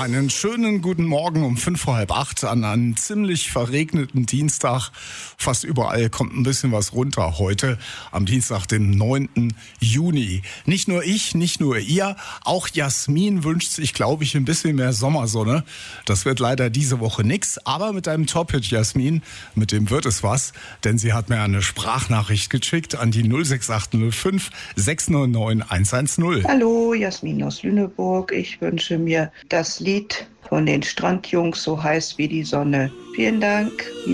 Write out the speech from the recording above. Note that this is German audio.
Einen schönen guten Morgen um 7:55 an einem ziemlich verregneten Dienstag. Fast überall kommt ein bisschen was runter heute, am Dienstag, dem 9. Juni. Nicht nur ich, nicht nur ihr, auch Jasmin wünscht sich, glaube ich, ein bisschen mehr Sommersonne. Das wird leider diese Woche nix, aber mit einem Top-Hit, Jasmin, mit dem wird es was, denn sie hat mir eine Sprachnachricht geschickt an die 06805 609 110. Hallo, Jasmin aus Lüneburg. Ich wünsche mir das Lied von den Strandjungs, so heiß wie die Sonne. Vielen Dank.